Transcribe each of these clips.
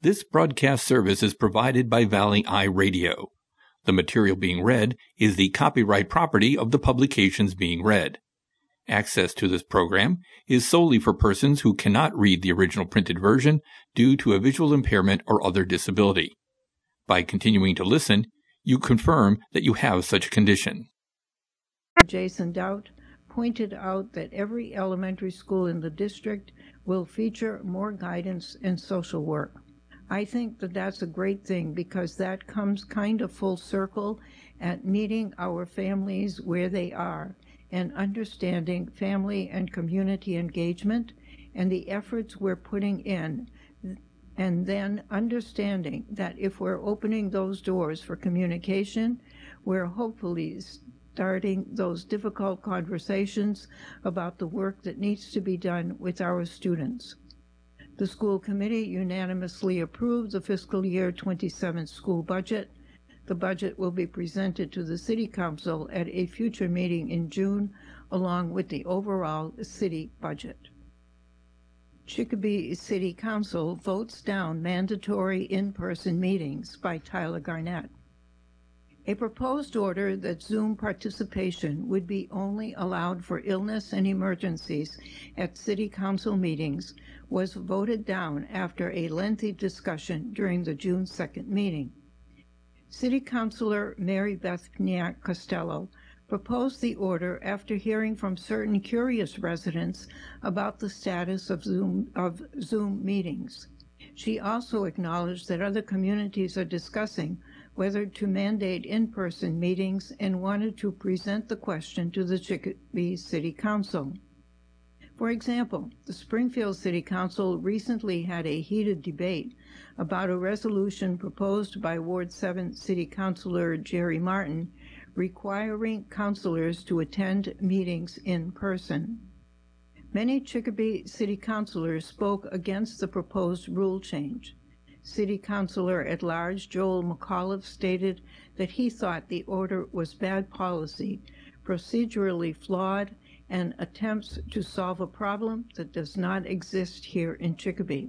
This broadcast service is provided by Valley Eye Radio. The material being read is the copyright property of the publications being read. Access to this program is solely for persons who cannot read the original printed version due to a visual impairment or other disability. By continuing to listen, you confirm that you have such a condition. Jason Doubt pointed out that every elementary school in the district will feature more guidance and social work. I think that that's a great thing because that comes kind of full circle at meeting our families where they are and understanding family and community engagement and the efforts we're putting in, and then understanding that if we're opening those doors for communication, we're hopefully starting those difficult conversations about the work that needs to be done with our students. The school committee unanimously approved the fiscal year 27 school budget. The budget will be presented to the City Council at a future meeting in June, along with the overall city budget. Chicopee City Council votes down mandatory in-person meetings by Tyler Garnett. A proposed order that Zoom participation would be only allowed for illness and emergencies at City Council meetings was voted down after a lengthy discussion during the June 2nd meeting. City Councilor Mary Beth Pniak Costello proposed the order after hearing from certain curious residents about the status of Zoom meetings. She also acknowledged that other communities are discussing whether to mandate in-person meetings and wanted to present the question to the Chicopee City Council. For example, the Springfield City Council recently had a heated debate about a resolution proposed by Ward 7 City Councilor Jerry Martin requiring councilors to attend meetings in person. Many Chicopee City Councilors spoke against the proposed rule change. City Councilor at Large Joel McAuliffe stated that he thought the order was bad policy, procedurally flawed, and attempts to solve a problem that does not exist here in Chicopee.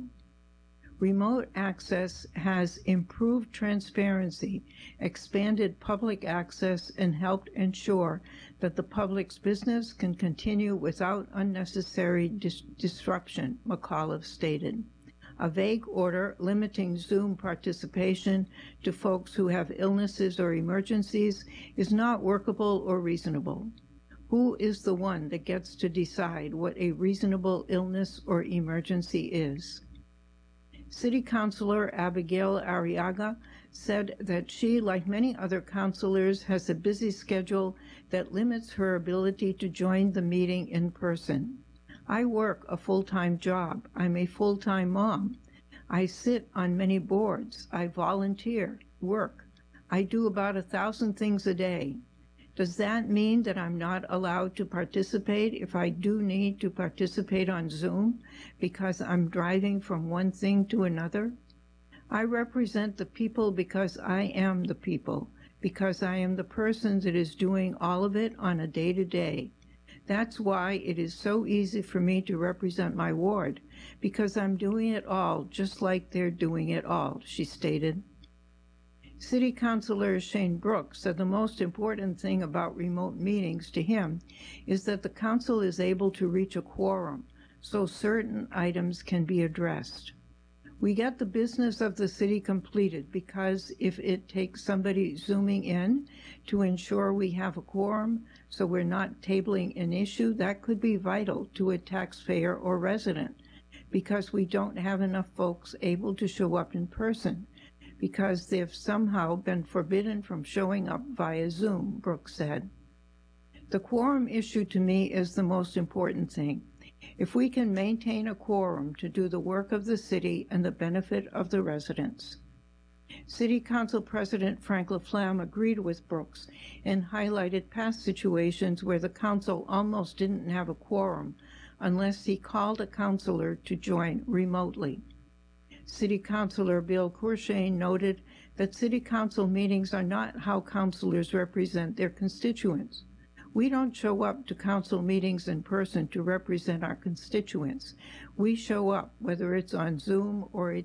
Remote access has improved transparency, expanded public access, and helped ensure that the public's business can continue without unnecessary disruption, McAuliffe stated. A vague order limiting Zoom participation to folks who have illnesses or emergencies is not workable or reasonable. Who is the one that gets to decide what a reasonable illness or emergency is? City Councilor Abigail Arriaga said that she, like many other councilors, has a busy schedule that limits her ability to join the meeting in person. I work a full-time job. I'm a full-time mom. I sit on many boards. I volunteer, work. I do about 1,000 things a day. Does that mean that I'm not allowed to participate if I do need to participate on Zoom because I'm driving from one thing to another? I represent the people because I am the people, because I am the person that is doing all of it on a day-to-day. That's why it is so easy for me to represent my ward, because I'm doing it all just like they're doing it all, she stated. City Councilor Shane Brooks said the most important thing about remote meetings to him is that the council is able to reach a quorum so certain items can be addressed. We get the business of the city completed because if it takes somebody zooming in to ensure we have a quorum so we're not tabling an issue, that could be vital to a taxpayer or resident because we don't have enough folks able to show up in person because they've somehow been forbidden from showing up via Zoom, Brooks said. The quorum issue to me is the most important thing. If we can maintain a quorum to do the work of the city and the benefit of the residents. City Council President Frank LaFlamme agreed with Brooks and highlighted past situations where the council almost didn't have a quorum unless he called a councilor to join remotely. City Councilor Bill Courchain noted that City Council meetings are not how councilors represent their constituents. We don't show up to council meetings in person to represent our constituents. We show up, whether it's on Zoom or a